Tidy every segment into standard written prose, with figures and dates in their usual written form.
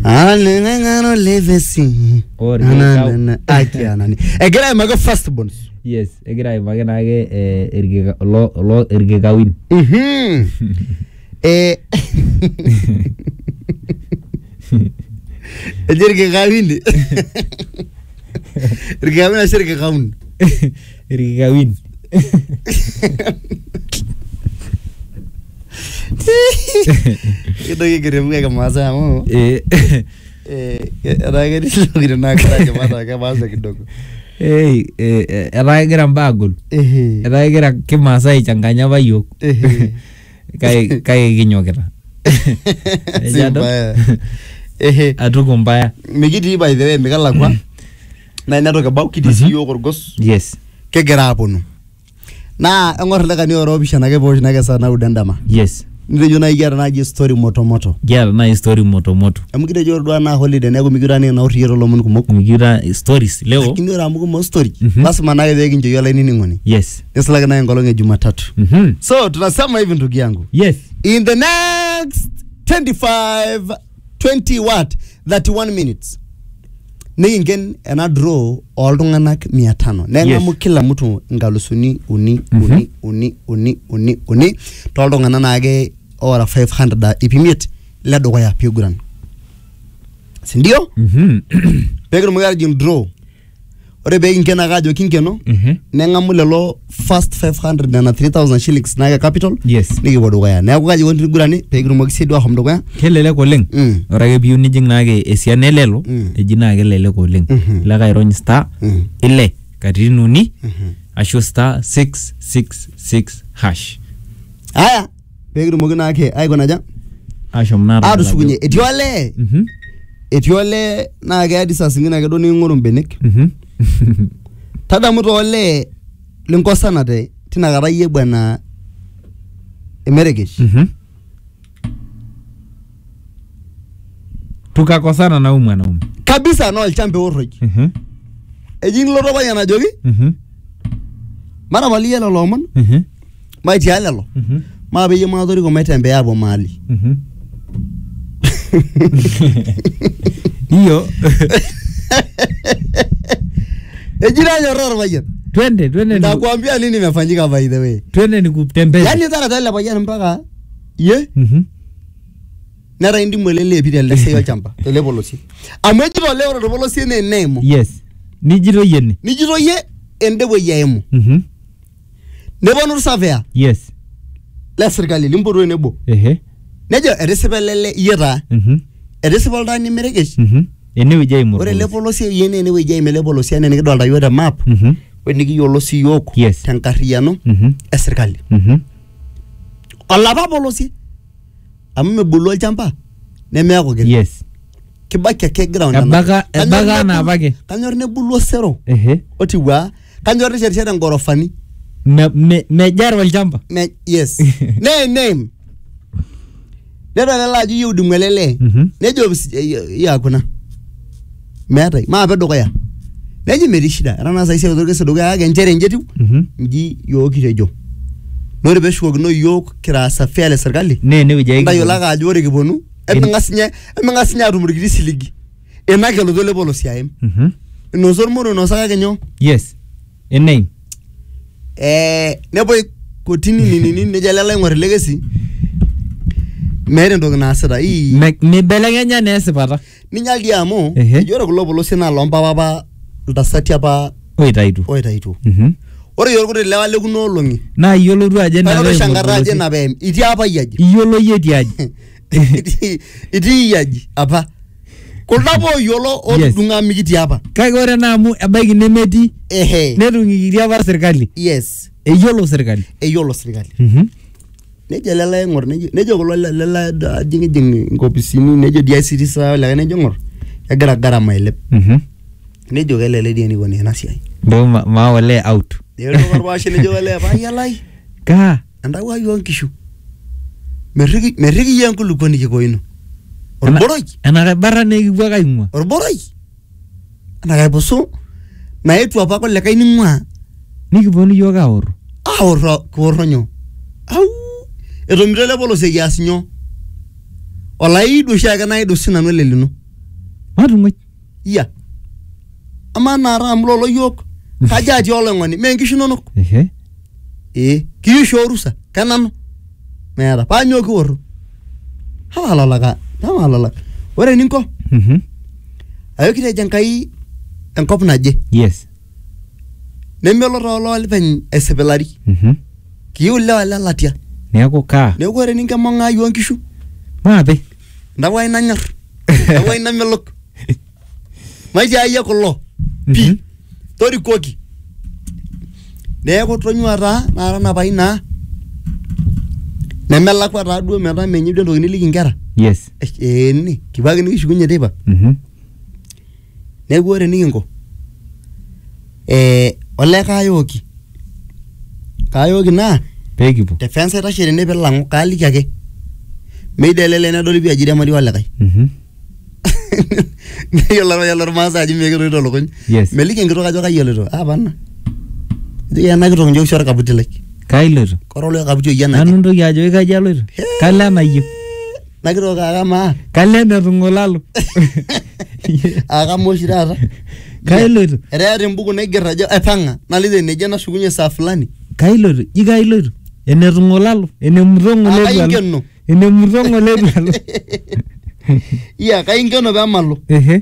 Ngano levesi. Or Akia nani. Egira maga first bonus. Yes, egira maga nage erge kawin. Erge kawin. Erge kawin asir erge kawin. Erge kawin. Kidogo kiremwe kama samo. Ragari logire na karaje mata kama sasa kidogo. Ragara mbagul. Ragara kimasai changanya bayok. Kai kinyokera. Simbaya. Atuko mbaya. Migiti by the way migala kwa. Na inatoka bau kidisi yo gorgos. Yes. Kegera apono. Na engor leka ni orobisha na kebo na kesa na udandama. Yes. Ndio na igara na story moto. Gyara na story moto. Amukide jordo na holiday na kumigira ni na uriyero lomun kumok. Kumigira stories leo. Lakini ramuko mo story. Basi manaye wegi njo yola nini ngoni. Yes. Eslaga na ngolonge Jumatatu. So tunasema hivi ndugu yangu. Yes. In the next 31 minutes. Ningen ena draw oltunganak 500. Nengamu kila mtu ngalusuni uni toltungana nage ora 500 ipimit la dogo ya piguran. Sindio? Pegro mugar jim draw. Ore be inkena gajo kinkeno. Nengamu lelo first 500 na 3000 shillings naga capital. Yes. Nigi bodo ya. Na gajo wonti gurani pegro mogisi do xom dogo ya. Kelele ko leng. Ora ge biu ni jing nage esiane lelo. Ejina ge lele ko leng. La ga iron star ile kadinuni asho star 666 hash. Aya. Pegro mogina ke ay gona ja. Asho mnara. Adu sugunye etiole. Etiole na ge adisa singina ge do ni ngoro benek. Tada muto ole linkosana de tina garaye bwana emeregesh. Tukakosana na umwana kabisa no alchambe oroji. Ejing lo roba yana jogi. Mara mali yelo lomon. Maiti alelo. Ma be yema dori ko metembe yabo mali. Iyo. Ejira nyororo bayan. Twende. Nakwambia nini imefanyika by the way. Twende ni kutembea. Yaani tara tala bayan mpaka ye. Nara indi mwelele pidi alese yo chamba. Tele bolosi. Amejiro leo ro bolosi ne nemo. Yes. Nijiro yene. Nijiro ye endebo yemo. Nebo nur savea. Yes. La serikali limboro nebo. Nejo eresebelele yera. Eresebelda ni meregesh. Ene wijai mo. Ore le bolosi yene ene wijai mele bolosi ene ngidolda yo da map. Wenigi yolosi yoko. Yes. Tankariano. Serikali. Olaba bolosi. Amme bulo chamba. Neme ako gel. Yes. Kibaki ke ground Ebaga na abage. Kanyor ne bulo sero. Otiwa. Kanyor ne shere ngorofani. Me jar wal chamba. Yes. Name. Neba la ji yudu mwelele. Nejo ya kuna. Meta ma be dogo ya. Neji merishida. Rana sai se dogo ya ga njere njetu. Nji yo kitejo. Nore be shwo no yo kira sa fele serikali. Ne wijai. Ndayo la ga jore gibonu. Emengasinya rumurigiri siligi. Enake lo dole bolo siaem. No zormoro no saka kenyo. Yes. Name. Nebo kotini nini nejalala ngore legacy. Mere ndo na asira hii. Me belengenya nese pata. Ninyal diamo. Yoro kulo bolo sina lompa baba utasati apa. Oitaitu. Ore yoro kure lewa le kuno longi. Na yolo ru aje na. Ore shangara aje na bem. Iti apa yaji. Yolo yeti aje. Iti yaji apa. Kulabo yolo odunga migiti apa. Kage ore na amu abaiki nemeti. Nedungikiti apa serikali. Yes. Eyolo serikali. Nejo lala ngor nejo kulo lala jingi ngopisini nejo DICT sa la nejo ngor. Gara mailep. Nejo kelele dieni koni nasiai. Do ma wale out. Yoro barbashi nejo wale ba yalai. Ka anda wa yo nkishu. Merigi yankulu koni kikoino. Orboroi. Ana barra ne gwaga ingwa. Orboroi. Ana ga boso. Na etu apa ko leka iningwa. Nikibonu yoga oro. Oro koronyo. Au. Eto mirele bolo se yasinyo. Olaidu shaka na idu sina no lelino. Matung'uai. Iya. Ama nara amlolo yok. Kaja ati oleng'oni. Menkishu nonok. Kiisho orusa. Kenanu. Meeta. Paanyoo kiworro. Halalaka. Halalaka. Ore eninko. Ayo kitejo Enkai enkop naje. Yes. Nemelo toololi penye esipilari. Kiyieu lewa lelatia. Neeku kaa. Neeku ore eninko emang'aa oo nkishu. Maape. Ndawai nanyor. Ndawai namelok. Maiti ayie kulo. Pi. Torikoki. Neeku tonyua taa nara napai naa. Nemelakwa taa duo metaa menye duo entoki niliki nkera. Yes. Ene. Kipake nikishukunye teipa. Neeku ore nikinko. Ole kayooki. Kayooki naa. Peekipuo. Defense itashe tene pilang'u kaaliki ake. Meidelele nedoli pii ajo iriamari olikae. Neyiolo irmaasai ajo mekitoito lukuny. Yes. Meliki enkitok ajo kai eloito. Apana. Ijo ena kitok njo oshi orkaputi lai. Kai iloito? Korole orkaputi oyian ake. Nanu ntoki ajo kaji aloito? Kalo enayieu. Ina kitok akamaa. Kalo enetung'olalo. Akamoshi taata. Kai iloito? Ereeta embuku naiger ajo aipang'a naloito eneje nashukunye saa fulani. Kai iloito? Ji kai iloito? Enetung'olalo. Enemurto ng'ole dualo. Akaingeno. Enemurto ng'ole dualo. Iya kaingeno peemalo.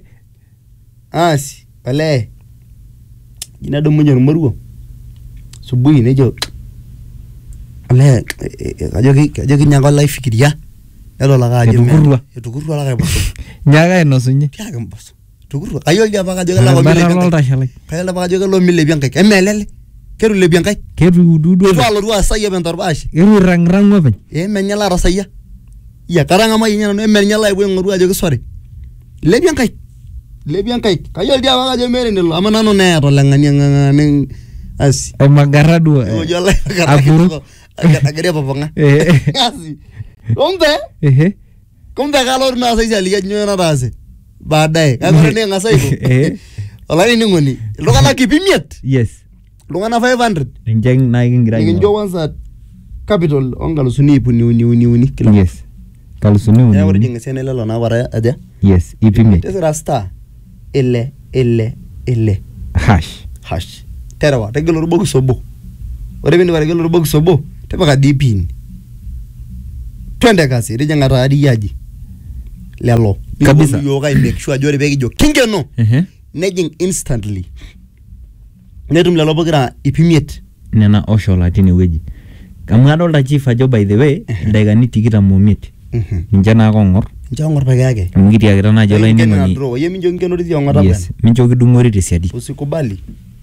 Asi, olee. Nadumunye ormoruo. Subuhi nejo olee kajo kinyaaka olaifikiria. Nedol ake ajo etukurrua lakae poso. Nyaaka ainosunye. Tiaki mposo. Etukurrua. Kayiolo dii apa kajo kelakwa milepie enkaik. Oltashalai. Kayiolo apa kajo kelo milepie enkaik. Emelele. Ketu ilepie enkaik. Ketu iuduudu. Ketu alotu asai openy torpaashe. Ketu irang'rang'u openy. Menyala arasayia. Iya karang'amayie nye nanu emenyala apuo aing'oru ajo kisore. Ilepie enkaik. Ilepie enkaik. Kayiolo dii apa kajo meeta enelo ama nanu neeta oleng'ani eng'ang'ani asi. Omagarra duo. Ojo olai Apuru. Agira apapang'a. Asi. Kumbe kalotu naa saisi aliki ajo nyoo nataase. Baadaye. Kakore ning'asa aiko. Olainining'oni. Iltung'anak ip imiet. Yes. Iltung'anak 500. Ninche naa kingira aing'or. Nikincho kwanza capital onkalusuni ip uni kila mtu. Yes. Kalusuni uni. Neeku tijing'a esiana elelo naapara aja. Yes. Ip imiet. Tisira star. Ile. Hash. Terewa. Tegelu orbokis obo. Ore piindip ategelu orbokis obo, tipika dii pin. Twende kasi. Tijing'a taadi aji. Lelo. Kabisa. Yiok ai make sure ajo ore pekijo kingeno. Nejing instantly. Netum lelo pokira ip imiet. Nena oshola tinewueji. Amu adolta chief ajo by the way, ildaikani 25. Ninche naa kong'or. Ninche kong'or peke yake. Amu kitiakita naaji olainining'oni. Oyie mincho kingenori tiong'or apa. Yes. Mincho kidung'ori tesiadi. Usikubali.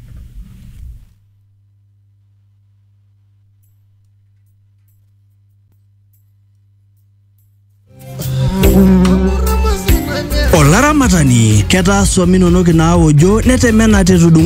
Olaramatani ketaa swami inonok inaawojo netemenate tudung'.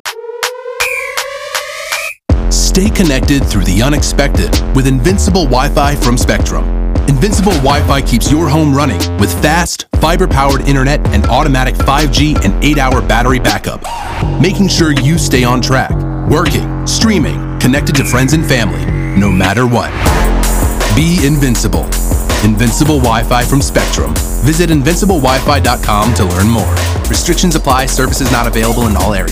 Stay connected through the unexpected with Invincible Wi-Fi from Spectrum. Invincible Wi-Fi keeps your home running with fast, fiber-powered internet and automatic 5G and 8-hour battery backup, making sure you stay on track, working, streaming, connected to friends and family, no matter what. Be invincible. Invincible Wi-Fi from Spectrum. Visit invinciblewifi.com to learn more. Restrictions apply. Services not available in all areas.